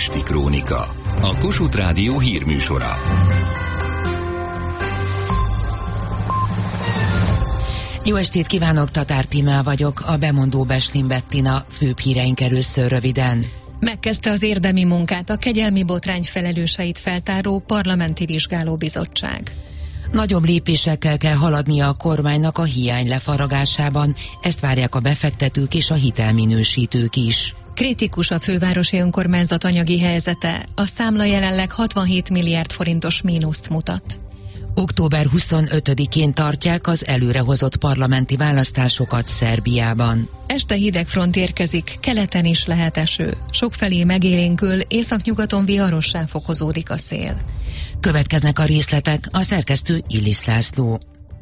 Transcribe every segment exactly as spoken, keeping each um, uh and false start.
Újesti Krónika, a Kossuth Rádió hírműsora. Jó estét kívánok, Tatár Tímea vagyok, a bemondó Beslin Bettina, főbb híreink először röviden. Megkezdte az érdemi munkát a kegyelmi botrány felelőseit feltáró parlamenti vizsgálóbizottság. Nagyobb lépésekkel kell haladnia a kormánynak a hiány lefaragásában, ezt várják a befektetők és a hitelminősítők is. Kritikus a fővárosi önkormányzat anyagi helyzete, a számla jelenleg hatvanhét milliárd forintos mínuszt mutat. október huszonötödikén tartják az előrehozott parlamenti választásokat Szerbiában. Este hidegfront érkezik, keleten is lehet eső. Sokfelé megélénkül, északnyugaton viharossá fokozódik a szél. Következnek a részletek, a szerkesztő Illis László.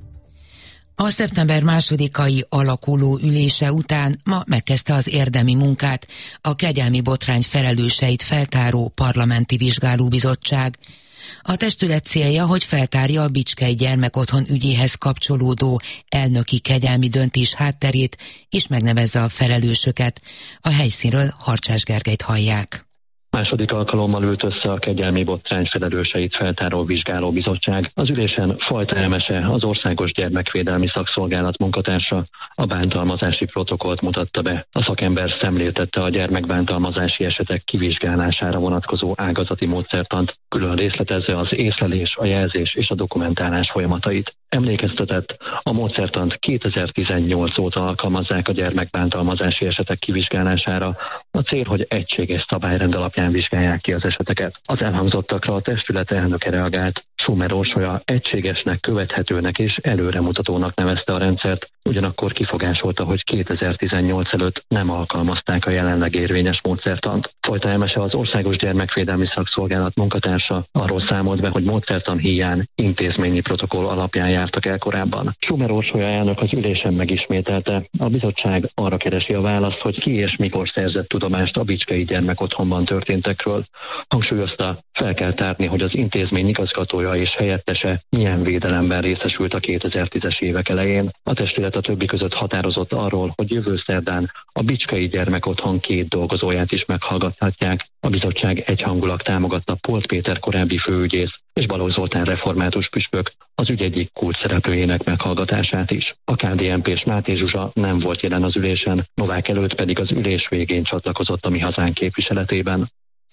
A szeptember másodikai alakuló ülése után ma megkezdte az érdemi munkát a kegyelmi botrány felelőseit feltáró parlamenti vizsgálóbizottság. A testület célja, hogy feltárja a Bicskei Gyermekotthon ügyéhez kapcsolódó elnöki kegyelmi döntés hátterét, és megnevezze a felelősöket. A helyszínről Harcsás Gergelyt hallják. Második alkalommal ült össze a kegyelmi botrány felelőseit feltáró vizsgálóbizottság. Az ülésen Fajta Emese, az Országos Gyermekvédelmi Szakszolgálat munkatársa a bántalmazási protokollt mutatta be. A szakember szemléltette a gyermekbántalmazási esetek kivizsgálására vonatkozó ágazati módszertant, külön részletezve az észlelés, a jelzés és a dokumentálás folyamatait. Emlékeztetett, a módszertant kétezer-tizennyolc óta alkalmazzák a gyermekbántalmazási esetek kivizsgálására. A cél, hogy egységes szabályrend alapján vizsgálják ki az eseteket. Az elhangzottakra a testület elnöke reagált. Schumer Orsolya egységesnek, követhetőnek és előremutatónak nevezte a rendszert, ugyanakkor kifogásolta, hogy kétezer-tizennyolc előtt nem alkalmazták a jelenleg érvényes módszertant. Fajta Emese, az Országos Gyermekvédelmi Szakszolgálat munkatársa arról számolt be, hogy módszertan híján intézményi protokoll alapján jártak el korábban. Schumer Orsolya elnök az ülésen megismételte, a bizottság arra keresi a választ, hogy ki és mikor szerzett tudomást a Bicskei Gyermekotthonban történtekről. Hangsúlyozta, fel kell tárni, hogy az intézmény igazgatója és helyettese milyen védelemben részesült a kétezer-tízes évek elején. A testület a többi között határozott arról, hogy jövő szerdán a Bicskei Gyermekotthon két dolgozóját is meghallgathatják. A bizottság egyhangulag támogatta Polt Péter korábbi főügyész és Balogh Zoltán református püspök az ügy egyik kulcs szereplőjének meghallgatását is. A ká dé en pés Máté Zsuzsa nem volt jelen az ülésen, Novák előtt pedig az ülés végén csatlakozott a Mi Hazánk képviseletében.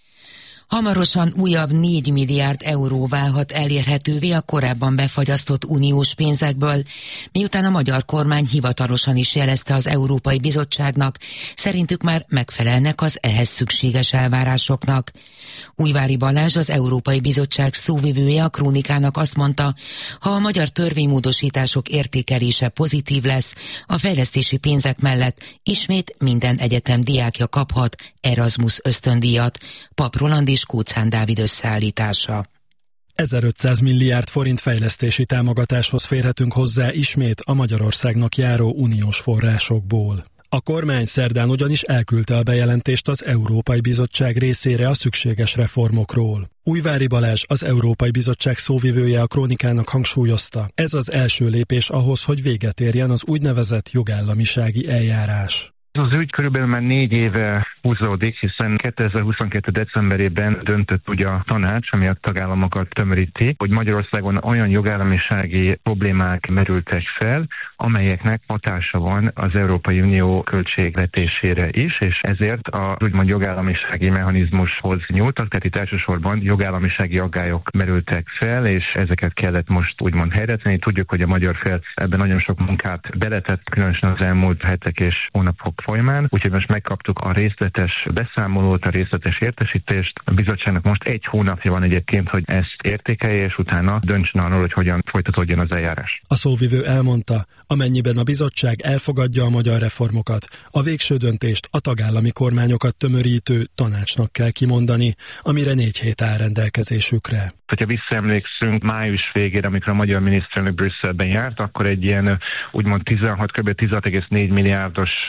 Hamarosan újabb négy milliárd euró válhat elérhetővé a korábban befagyasztott uniós pénzekből, miután a magyar kormány hivatalosan is jelezte az Európai Bizottságnak, szerintük már megfelelnek az ehhez szükséges elvárásoknak. Újvári Balázs, az Európai Bizottság szóvivője a Krónikának azt mondta, ha a magyar törvénymódosítások értékelése pozitív lesz, a fejlesztési pénzek mellett ismét minden egyetem diákja kaphat Erasmus ösztöndíjat. Pap Roland és Kóczán Dávid összeállítása. ezerötszáz milliárd forint fejlesztési támogatáshoz férhetünk hozzá ismét a Magyarországnak járó uniós forrásokból. A kormány szerdán ugyanis elküldte a bejelentést az Európai Bizottság részére a szükséges reformokról. Újvári Balázs, az Európai Bizottság szóvivője a Krónikának hangsúlyozta, ez az első lépés ahhoz, hogy véget érjen az úgynevezett jogállamisági eljárás. Az ügy körülbelül már négy éve húzódik, hiszen kétezer-huszonkettő decemberében döntött ugye a tanács, ami a tagállamokat tömöríti, hogy Magyarországon olyan jogállamisági problémák merültek fel, amelyeknek hatása van az Európai Unió költségvetésére is, és ezért az úgymond jogállamisági mechanizmushoz nyúltak, tehát itt elsősorban jogállamisági aggályok merültek fel, és ezeket kellett most úgymond helyretenni. Tudjuk, hogy a magyar fél ebben nagyon sok munkát beletett, különösen az elmúlt hetek és hónapok folyamán, úgyhogy most megkaptuk a részletes beszámolót, a részletes értesítést. A bizottságnak most egy hónapja van egyébként, hogy ezt értékelje, és utána döntsön arról, hogy hogyan folytatódjon az eljárás. A szóvivő elmondta, amennyiben a bizottság elfogadja a magyar reformokat, a végső döntést a tagállami kormányokat tömörítő tanácsnak kell kimondani, amire négy hét áll rendelkezésükre. Hogyha visszaemlékszünk május végére, amikor a magyar miniszterelnök Brüsszelben járt, akkor egy ilyen úgymond tizenhat, kb. tizenhat egész négy milliárdos megegyezés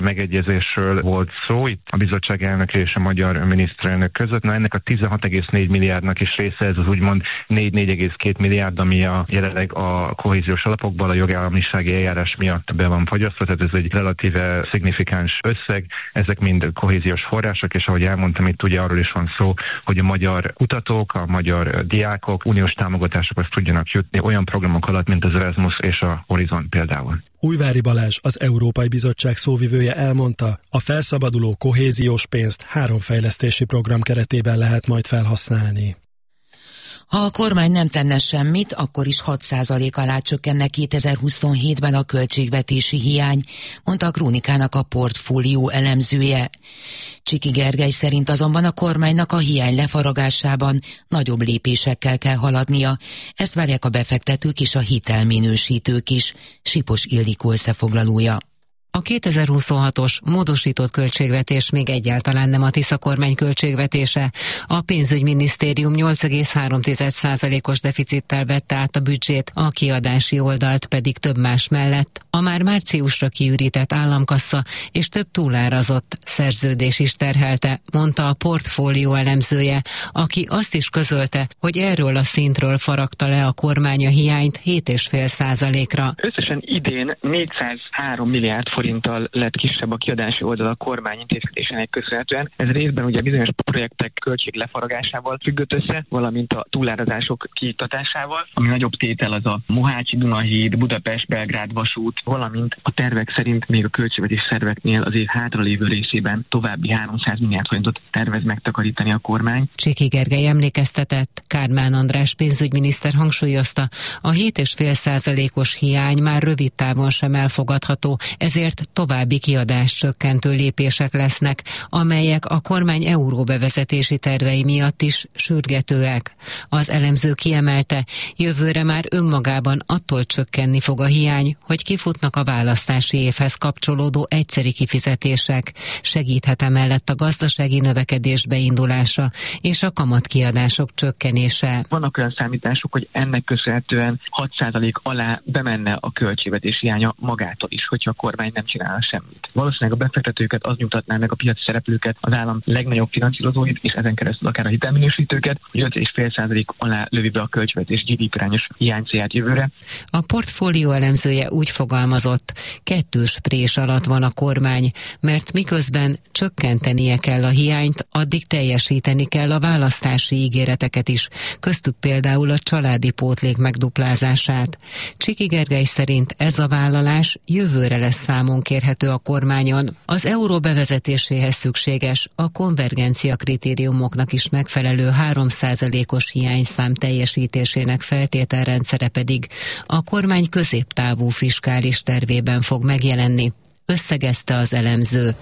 segélyezésről volt szó, itt a bizottság elnöke és a magyar miniszterelnök között. Na ennek a tizenhat egész négy milliárdnak is része ez az úgymond négy-négy egész két milliárd, ami a jelenleg a kohéziós alapokból a jogállamisági eljárás miatt be van fagyasztva, tehát ez egy relatíve szignifikáns összeg. Ezek mind kohéziós források, és ahogy elmondtam, itt ugye arról is van szó, hogy a magyar kutatók, a magyar diákok uniós támogatásokhoz tudjanak jutni olyan programok alatt, mint az Erasmus és a Horizon például. Újvári Balázs, az Európai Bizottság szóvivője elmondta, a felszabaduló kohéziós pénzt három fejlesztési program keretében lehet majd felhasználni. Ha a kormány nem tenne semmit, akkor is hat százalék alá csökkenne kétezer-huszonhétben a költségvetési hiány, mondta a Krónikának a portfólió elemzője. Csiki Gergely szerint azonban a kormánynak a hiány lefaragásában nagyobb lépésekkel kell haladnia. Ezt várják a befektetők és a hitelminősítők is. Sipos Ildikó összefoglalója. A kétezer-huszonhatos módosított költségvetés még egyáltalán nem a Tisza kormány költségvetése. A pénzügyminisztérium nyolc egész három százalékos deficittel vette át a büdzsét, a kiadási oldalt pedig több más mellett a már márciusra kiürített államkassa és több túlárazott szerződés is terhelte, mondta a portfólió elemzője, aki azt is közölte, hogy erről a szintről faragta le a kormány a hiányt hét egész öt százalékra. Összesen idén négyszázhárom milliárd forinttal lett kisebb a kiadási oldal a kormány intézkedésének köszönhetően. Ez részben ugye bizonyos projektek költség lefaragásával függött össze, valamint a túlárazások kiiktatásával. Ami nagyobb tétel az a Mohácsi Dunahíd, Budapest-Belgrád vasút, valamint a tervek szerint még a költségvetés szerveknél az év hátralévő részében további háromszáz milliárd forintot tervez megtakarítani a kormány. Csiki Gergely emlékeztetett, Kármán András pénzügyminiszter hangsúlyozta, a hét egész öt százalékos hiány már rövid távon sem elfogadható, ezért további kiadáscsökkentő lépések lesznek, amelyek a kormány euróbevezetési tervei miatt is sürgetőek. Az elemző kiemelte, jövőre már önmagában attól csökkenni fog a hiány, hogy kifutnak a választási évhez kapcsolódó egyszeri kifizetések. Segíthet emellett a gazdasági növekedés beindulása és a kamatkiadások csökkenése. Vannak olyan számítások, hogy ennek köszönhetően hat százalék alá bemenne a költségvetés hiánya magától is, hogyha a kormány nem csinálna semmit. Valószínűleg a befektetőket az nyugtatná meg, a piaci szereplőket, az állam legnagyobb finanszírozóit, és ezen keresztül akár a hitelminősítőket, hogy öt egész öt százalék alá lövi be a költségvetés gé dé pé-arányos hiánycélját jövőre. A portfólió elemzője úgy fogalmazott, kettős prés alatt van a kormány, mert miközben csökkentenie kell a hiányt, addig teljesíteni kell a választási ígéreteket is, köztük például a családi pótlék megduplázását. Csiki Gergely szerint ez a vállalás jövőre lesz számon kérhető a kormányon. Az euró bevezetéséhez szükséges, a konvergencia kritériumoknak is megfelelő három százalékos hiányszám teljesítésének feltételrendszere pedig a kormány középtávú fiskális tervében fog megjelenni, összegezte az elemző.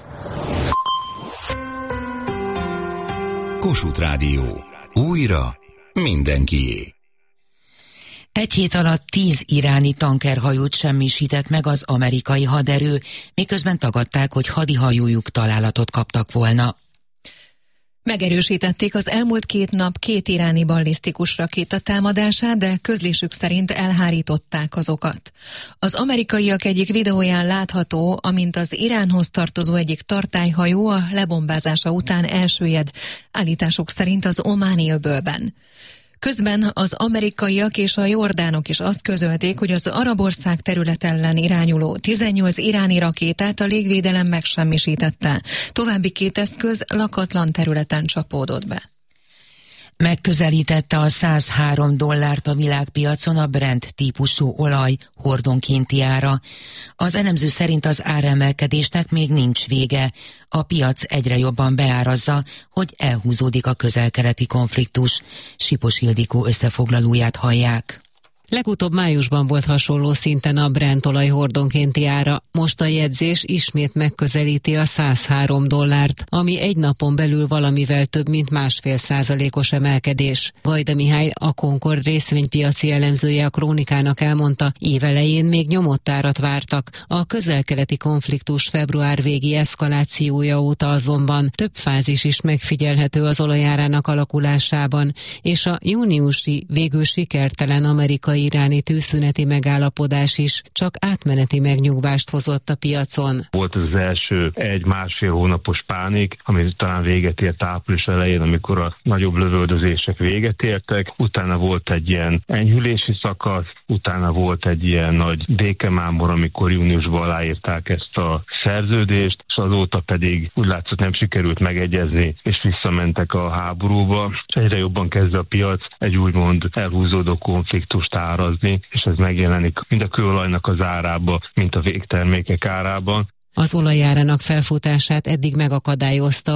Kossuth Rádió. Újra mindenkié. Egy hét alatt tíz iráni tankerhajót semmisített meg az amerikai haderő, miközben tagadták, hogy hadihajójuk találatot kaptak volna. Megerősítették az elmúlt két nap két iráni ballisztikus rakéta támadását, de közlésük szerint elhárították azokat. Az amerikaiak egyik videóján látható, amint az Iránhoz tartozó egyik tartályhajó a lebombázása után elsüllyed, állításuk szerint az Ománi öbölben. Közben az amerikaiak és a jordánok is azt közölték, hogy az arab ország terület ellen irányuló tizennyolc iráni rakétát a légvédelem megsemmisítette. További két eszköz lakatlan területen csapódott be. Megközelítette a száz három dollárt a világpiacon a Brent típusú olaj hordonkénti ára. Az elemző szerint az áremelkedésnek még nincs vége. A piac egyre jobban beárazza, hogy elhúzódik a közel-keleti konfliktus. Sipos Ildikó összefoglalóját hallják. Legutóbb májusban volt hasonló szinten a Brent olaj hordonkénti ára, most a jegyzés ismét megközelíti a száz három dollárt, ami egy napon belül valamivel több mint másfél százalékos emelkedés. Vajda Mihály, a Concord részvénypiaci elemzője a Krónikának elmondta, évelején még nyomott árat vártak. A közel-keleti konfliktus február végi eszkalációja óta azonban több fázis is megfigyelhető az olajárának alakulásában, és a júniusi végül sikertelen amerikai amerikai-iráni tűzszüneti megállapodás is csak átmeneti megnyugvást hozott a piacon. Volt az első egy-másfél hónapos pánik, ami talán véget ért április elején, amikor a nagyobb lövöldözések véget értek. Utána volt egy ilyen enyhülési szakasz, utána volt egy ilyen nagy békemámor, amikor júniusban aláírták ezt a szerződést, és azóta pedig úgy látszott nem sikerült megegyezni, és visszamentek a háborúba, és egyre jobban kezd a piac egy úgymond elhúzódó konfliktust árazni, és ez megjelenik mind a kőolajnak az árába, mint a végtermékek árában. Az olajárának felfutását eddig megakadályozta